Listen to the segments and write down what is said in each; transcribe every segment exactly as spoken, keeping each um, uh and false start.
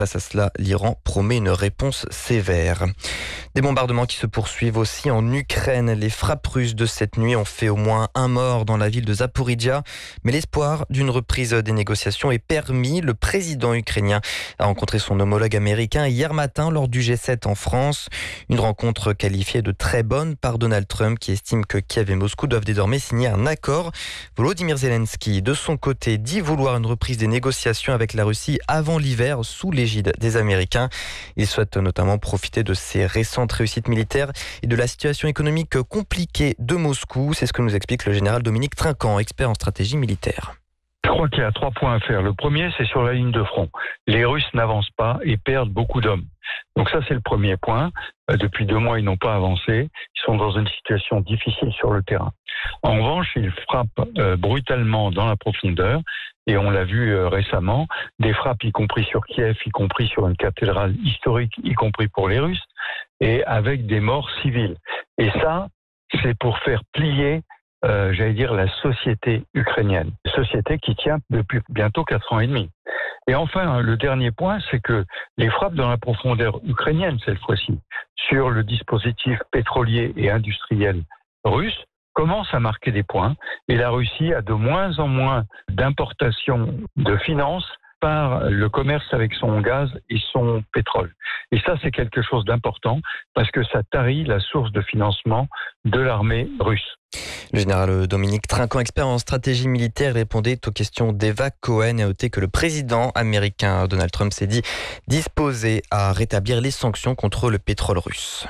Face à cela, l'Iran promet une réponse sévère. Des bombardements qui se poursuivent aussi en Ukraine. Les frappes russes de cette nuit ont fait au moins un mort dans la ville de Zaporizhia. Mais l'espoir d'une reprise des négociations est permis. Le président ukrainien a rencontré son homologue américain hier matin lors du G sept en France. Une rencontre qualifiée de très bonne par Donald Trump qui estime que Kiev et Moscou doivent désormais signer un accord. Volodymyr Zelensky, de son côté, dit vouloir une reprise des négociations avec la Russie avant l'hiver sous l'égide des Américains. Il souhaite notamment profiter de ces récentes réussites militaires et de la situation économique compliquée de Moscou. C'est ce que nous explique le général Dominique Trinquant, expert en stratégie militaire. Je crois qu'il y a trois points à faire. Le premier, c'est sur la ligne de front. Les Russes n'avancent pas et perdent beaucoup d'hommes. Donc ça, c'est le premier point. Depuis deux mois, ils n'ont pas avancé. Ils sont dans une situation difficile sur le terrain. En revanche, ils frappent euh, brutalement dans la profondeur. Et on l'a vu euh, récemment, des frappes, y compris sur Kiev, y compris sur une cathédrale historique, y compris pour les Russes, et avec des morts civiles. Et ça, c'est pour faire plier Euh, j'allais dire, la société ukrainienne. Société qui tient depuis bientôt quatre ans et demi. Et enfin, le dernier point, c'est que les frappes dans la profondeur ukrainienne, cette fois-ci, sur le dispositif pétrolier et industriel russe, commencent à marquer des points. Et la Russie a de moins en moins d'importations de finances par le commerce avec son gaz et son pétrole. Et ça, c'est quelque chose d'important parce que ça tarit la source de financement de l'armée russe. Le général Dominique Trinquant, expert en stratégie militaire, répondait aux questions d'Eva Cohen et a noté que le président américain Donald Trump s'est dit disposé à rétablir les sanctions contre le pétrole russe.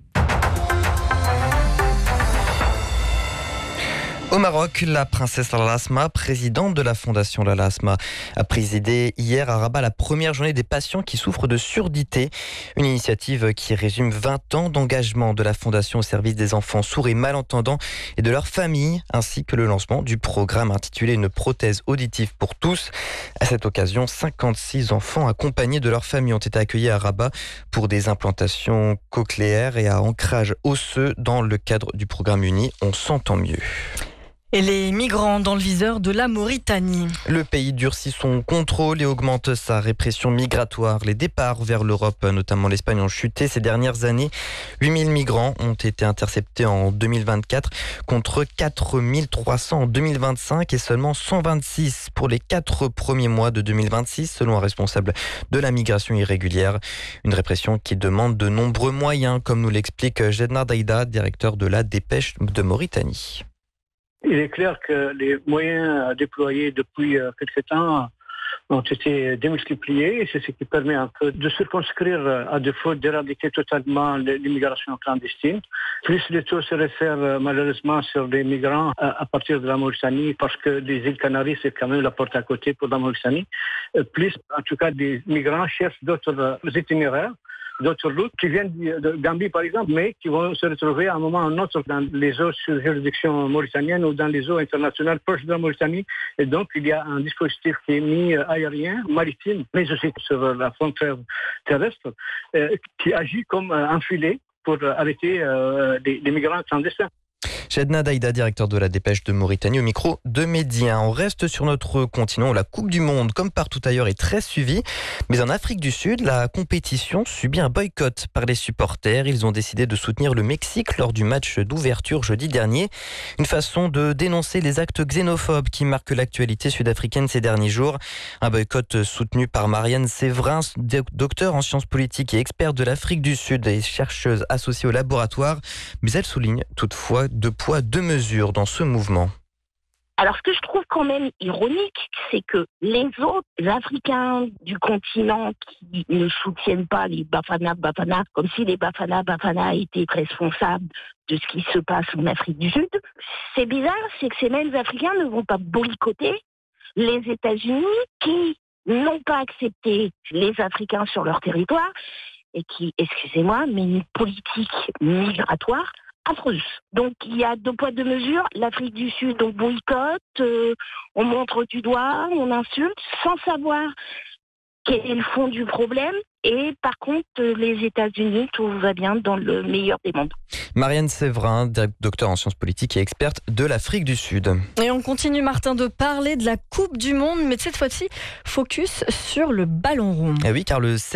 Au Maroc, la princesse Lalla Asma, présidente de la fondation Lalla Asma, a présidé hier à Rabat la première journée des patients qui souffrent de surdité. Une initiative qui résume vingt ans d'engagement de la fondation au service des enfants sourds et malentendants et de leurs familles, ainsi que le lancement du programme intitulé Une prothèse auditive pour tous. À cette occasion, cinquante-six enfants accompagnés de leurs familles ont été accueillis à Rabat pour des implantations cochléaires et à ancrage osseux dans le cadre du programme uni On s'entend mieux. Et les migrants dans le viseur de la Mauritanie. Le pays durcit son contrôle et augmente sa répression migratoire. Les départs vers l'Europe, notamment l'Espagne, ont chuté ces dernières années. huit mille migrants ont été interceptés en deux mille vingt-quatre contre quatre mille trois cents en deux mille vingt-cinq et seulement cent vingt-six pour les quatre premiers mois de deux mille vingt-six, selon un responsable de la migration irrégulière. Une répression qui demande de nombreux moyens, comme nous l'explique Jedna Daïda, directeur de la Dépêche de Mauritanie. Il est clair que les moyens déployés depuis quelque temps ont été démultipliés. C'est ce qui permet un peu de circonscrire, à défaut d'éradiquer totalement l'immigration clandestine. Plus le taux se réfère malheureusement sur les migrants à partir de la Mauritanie, parce que les îles Canaries, c'est quand même la porte à côté pour la Mauritanie. Plus, en tout cas, des migrants cherchent d'autres itinéraires, d'autres routes qui viennent de Gambie par exemple, mais qui vont se retrouver à un moment ou à un autre dans les eaux sous juridiction mauritanienne ou dans les eaux internationales proches de la Mauritanie. Et donc il y a un dispositif qui est mis aérien, maritime, mais aussi sur la frontière terrestre, euh, qui agit comme un filet pour arrêter euh, les, les migrants clandestins. Jedna Daïda, directeur de la Dépêche de Mauritanie, au micro de Médien. On reste sur notre continent où la Coupe du Monde, comme partout ailleurs, est très suivie. Mais en Afrique du Sud, la compétition subit un boycott par les supporters. Ils ont décidé de soutenir le Mexique lors du match d'ouverture jeudi dernier. Une façon de dénoncer les actes xénophobes qui marquent l'actualité sud-africaine ces derniers jours. Un boycott soutenu par Marianne Séverin, docteur en sciences politiques et experte de l'Afrique du Sud et chercheuse associée au laboratoire. Mais elle souligne toutefois deux poids, deux mesures dans ce mouvement. Alors, ce que je trouve quand même ironique, c'est que les autres Africains du continent qui ne soutiennent pas les Bafana Bafana, comme si les Bafana Bafana étaient responsables de ce qui se passe en Afrique du Sud, c'est bizarre, c'est que ces mêmes Africains ne vont pas boycotter les États-Unis qui n'ont pas accepté les Africains sur leur territoire et qui, excusez-moi, mais une politique migratoire affreuse. Donc il y a deux poids deux mesures. L'Afrique du Sud, on boycotte, euh, on montre du doigt, on insulte, sans savoir quel est le fond du problème. Et par contre, les États-Unis, tout va bien dans le meilleur des mondes. Marianne Séverin, docteur en sciences politiques et experte de l'Afrique du Sud. Et on continue, Martin, de parler de la Coupe du Monde, mais cette fois-ci, focus sur le ballon rond. Ah oui, car le